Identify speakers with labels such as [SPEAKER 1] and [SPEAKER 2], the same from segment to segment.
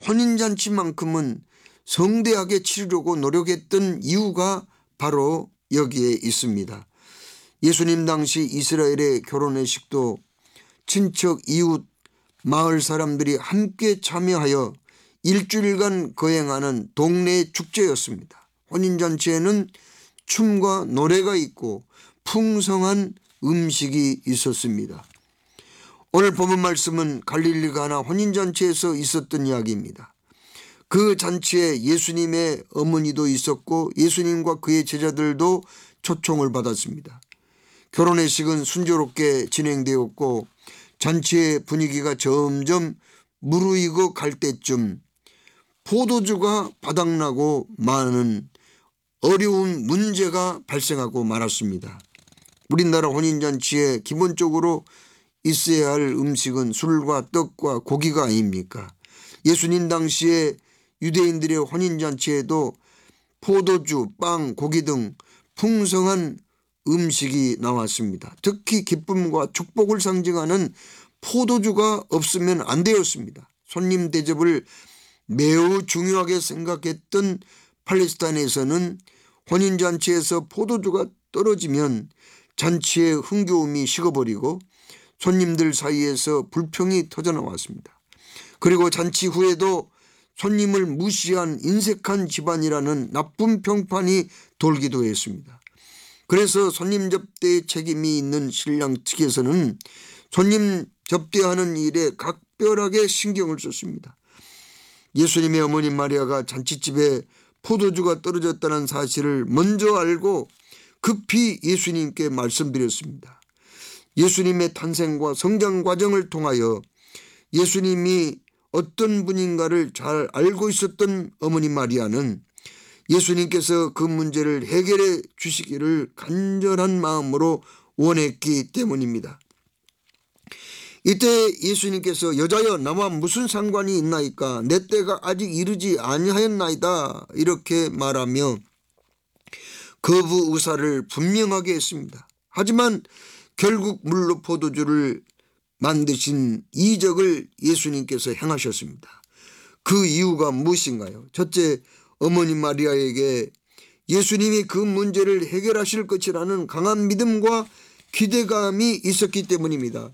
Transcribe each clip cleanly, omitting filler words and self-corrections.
[SPEAKER 1] 혼인잔치만큼은 성대하게 치르려고 노력했던 이유가 바로 여기에 있습니다. 예수님 당시 이스라엘의 결혼회식도 친척, 이웃, 마을 사람들이 함께 참여하여 일주일간 거행하는 동네 축제였습니다. 혼인잔치에는 춤과 노래가 있고 풍성한 음식이 있었습니다. 오늘 본문 말씀은 갈릴리 가나 혼인잔치에서 있었던 이야기입니다. 그 잔치에 예수님의 어머니도 있었고 예수님과 그의 제자들도 초청을 받았습니다. 결혼의식은 순조롭게 진행되었고 잔치의 분위기가 점점 무르익어 갈 때쯤 포도주가 바닥나고 많은 어려운 문제가 발생하고 말았습니다. 우리나라 혼인잔치에 기본적으로 있어야 할 음식은 술과 떡과 고기가 아닙니까? 예수님 당시에 유대인들의 혼인잔치에도 포도주, 빵, 고기 등 풍성한 음식이 나왔습니다. 특히 기쁨과 축복을 상징하는 포도주가 없으면 안 되었습니다. 손님 대접을 매우 중요하게 생각했던 팔레스타인에서는 혼인잔치에서 포도주가 떨어지면 잔치의 흥겨움이 식어버리고 손님들 사이에서 불평이 터져나왔습니다. 그리고 잔치 후에도 손님을 무시한 인색한 집안이라는 나쁜 평판이 돌기도 했습니다. 그래서 손님 접대에 책임이 있는 신랑 측에서는 손님 접대하는 일에 각별하게 신경을 썼습니다. 예수님의 어머니 마리아가 잔치집에 포도주가 떨어졌다는 사실을 먼저 알고 급히 예수님께 말씀드렸습니다. 예수님의 탄생과 성장 과정을 통하여 예수님이 어떤 분인가를 잘 알고 있었던 어머니 마리아는 예수님께서 그 문제를 해결해 주시기를 간절한 마음으로 원했기 때문입니다. 이때 예수님께서 여자여 나와 무슨 상관이 있나이까 내 때가 아직 이르지 아니하였나이다 이렇게 말하며 거부 의사를 분명하게 했습니다. 하지만 결국 물로 포도주를 만드신 이적을 예수님께서 행하셨습니다. 그 이유가 무엇인가요? 첫째, 어머니 마리아에게 예수님이 그 문제를 해결하실 것이라는 강한 믿음과 기대감이 있었기 때문입니다.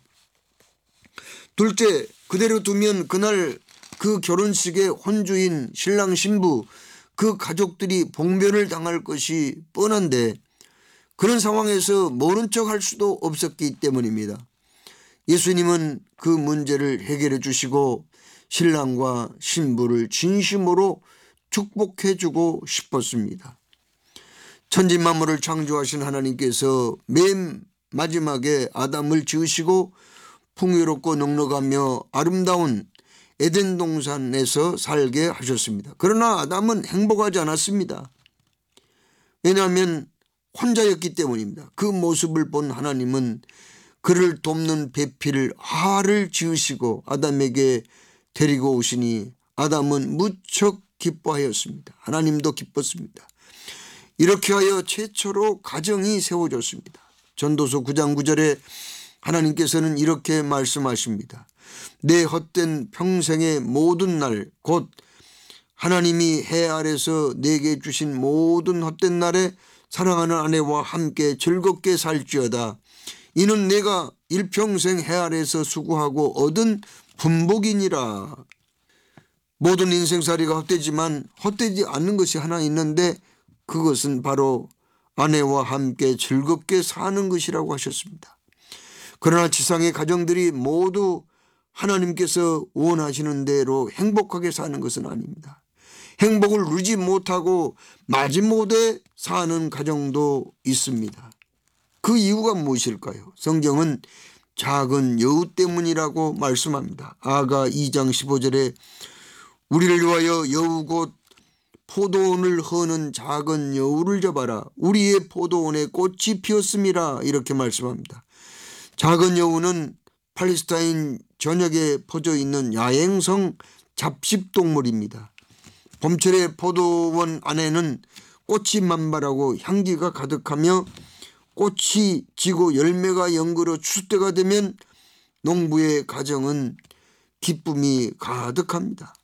[SPEAKER 1] 둘째, 그대로 두면 그날 그 결혼식의 혼주인 신랑 신부 그 가족들이 봉변을 당할 것이 뻔한데 그런 상황에서 모른 척 할 수도 없었기 때문입니다. 예수님은 그 문제를 해결해 주시고 신랑과 신부를 진심으로 축복해 주고 싶었습니다. 천지만물을 창조하신 하나님께서 맨 마지막에 아담을 지으시고 풍요롭고 넉넉하며 아름다운 에덴 동산에서 살게 하셨습니다. 그러나 아담은 행복하지 않았습니다. 왜냐하면 혼자였기 때문입니다. 그 모습을 본 하나님은 그를 돕는 배필 하를 지으시고 아담에게 데리고 오시니 아담은 무척 기뻐하였습니다. 하나님도 기뻤습니다. 이렇게 하여 최초로 가정이 세워졌습니다. 전도서 9장 9절에 하나님께서는 이렇게 말씀하십니다. 내 헛된 평생의 모든 날 곧 하나님이 해 아래서 내게 주신 모든 헛된 날에 사랑하는 아내와 함께 즐겁게 살지어다. 이는 내가 일평생 해 아래서 수고하고 얻은 분복이니라. 모든 인생살이가 헛되지만 헛되지 않는 것이 하나 있는데 그것은 바로 아내와 함께 즐겁게 사는 것이라고 하셨습니다. 그러나 지상의 가정들이 모두 하나님께서 원하시는 대로 행복하게 사는 것은 아닙니다. 행복을 누리지 못하고 마지못해 사는 가정도 있습니다. 그 이유가 무엇일까요? 성경은 작은 여우 때문이라고 말씀합니다. 아가 2장 15절에 우리를 위하여 여우 곧 포도원을 허는 작은 여우를 잡아라. 우리의 포도원에 꽃이 피었음이라 이렇게 말씀합니다. 작은 여우는 팔레스타인 전역에 퍼져 있는 야행성 잡식동물입니다. 봄철에 포도원 안에는 꽃이 만발하고 향기가 가득하며 꽃이 지고 열매가 연그러 추수 때가 되면 농부의 가정은 기쁨이 가득합니다.